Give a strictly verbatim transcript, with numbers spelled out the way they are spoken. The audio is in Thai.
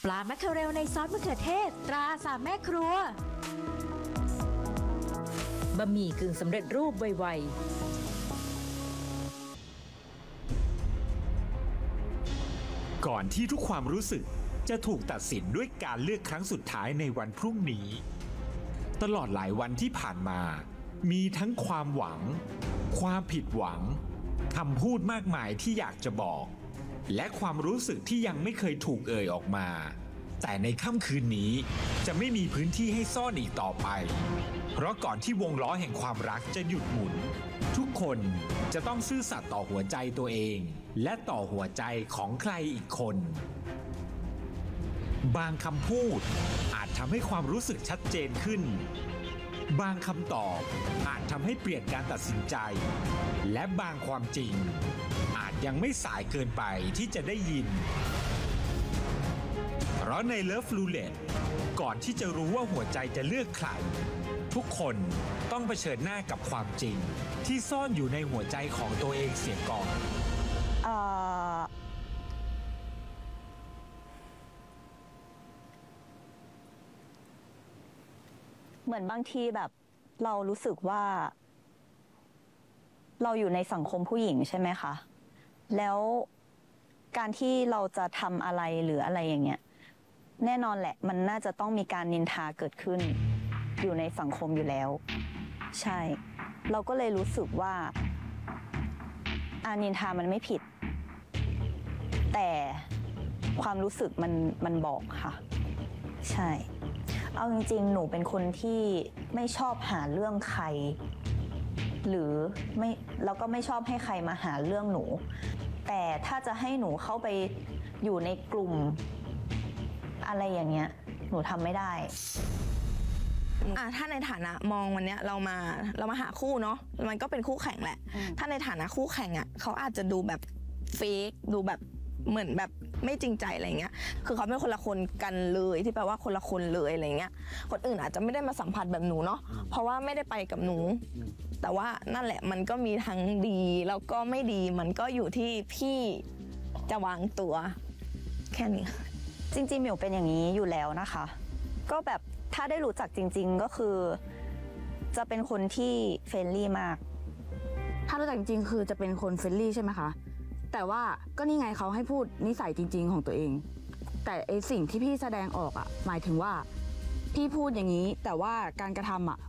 ลาแมคเคอเรลในซอสมะเขือเทศตราสามแม่ครัวบะหมี่กึ่งสำเร็จรูปไวๆก่อนที่ทุกความรู้สึกจะถูกตัดสินด้วยการเลือกครั้งสุดท้ายในวันพรุ่งนี้ตลอดหลายวันที่ผ่านมามีทั้งความหวังความผิดหวังคำพูดมากมายที่อยากจะบอกและความรู้สึกที่ยังไม่เคยถูกเอ่ยออกมาแต่ในค่ำคืนนี้จะไม่มีพื้นที่ให้ซ่อนอีกต่อไปเพราะก่อนที่วงล้อแห่งความรักจะหยุดหมุนทุกคนจะต้องซื่อสัตย์ต่อหัวใจตัวเองและต่อหัวใจของใครอีกคนบางคำพูดอาจทำให้ความรู้สึกชัดเจนขึ้นบางคำตอบอาจทำให้เปลี่ยนการตัดสินใจและบางความจริงอาจยังไม่สายเกินไปที่จะได้ยินเพราะใน Love Roulette ก่อนที่จะรู้ว่าหัวใจจะเลือกใครทุกคนต้องเผชิญหน้ากับความจริงที่ซ่อนอยู่ในหัวใจของตัวเองเสียก่อนเอ่อเหมือนบางทีแบบเรารู้สึกว่าเราอยู่ในสังคมผู้หญิงใช่ไหมคะแล้วการที่เราจะทำอะไรหรืออะไรอย่างเงี้ยแน่นอนแหละมันน่าจะต้องมีการนินทาเกิดขึ้นอยู่ในสังคมอยู่แล้วใช่เราก็เลยรู้สึกว่าอานินทามันไม่ผิดแต่ความรู้สึกมันมันบอกค่ะใช่เอาจริงๆหนูเป็นคนที่ไม่ชอบหาเรื่องใครหรือไม่แล้วก็ไม่ชอบให้ใครมาหาเรื่องหนูแต่ถ้าจะให้หนูเข้าไปอยู่ในกลุ่มอะไรอย่างเงี้ยหนูทำไม่ได้อ่ะถ้าในฐานะมองวันเนี้ยเรามาเรามาหาคู่เนาะมันก็เป็นคู่แข่งแหละถ้าในฐานะคู่แข่งอ่ะเขาอาจจะดูแบบเฟกดูแบบเหมือนแบบไม่จริงใจอะไรเงี้ยคือเขาเป็นคนละคนกันเลยที่แปลว่าคนละคนเลยอะไรเงี้ยคนอื่นอาจจะไม่ได้มาสัมผัสแบบหนูเนาะเพราะว่าไม่ได้ไปกับหนูแต่ว่านั่นแหละมันก็มีทั้งดีแล้วก็ไม่ดีมันก็อยู่ที่พี่จะวางตัวแค่นี้จริงๆหมิวเป็นอย่างนี้อยู่แล้วนะคะก็แบบถ้าได้รู้จักจริงๆก็คือจะเป็นคนที่เฟรนลี่มากถ้ารู้จักจริงๆคือจะเป็นคนเฟรนลี่ใช่ไหมคะแต่ว่าก็นี่ไงเขาให้พูดนิสัยจริงๆของตัวเองแต่ไอสิ่งที่พี่แสดงออกอ่ะหมายถึงว่าพี่พูดอย่างนี้แต่ว่าการกระทำอ่ะ